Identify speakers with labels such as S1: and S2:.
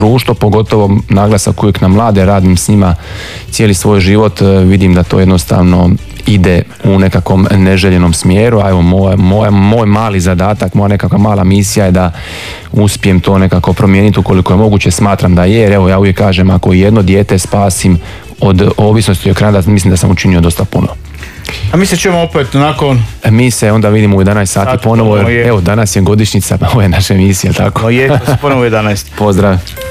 S1: društvo, pogotovo naglasak uvijek na mlade, radim s njima cijeli svoj život, vidim da to jednostavno ide u nekakvom neželjenom smjeru, a evo moj mali zadatak, moja nekakva mala misija je da uspijem to nekako promijeniti ukoliko je moguće, smatram da je, jer evo ja uvijek kažem, ako jedno dijete spasim od ovisnosti o ekrana, mislim da sam učinio dosta puno.
S2: A mi se čujemo opet nakon...
S1: Mi se onda vidimo u 11 sati ponovo, evo danas je godišnjica ove naše emisije, tako?
S2: No je, ponovo 11.
S1: Pozdrav.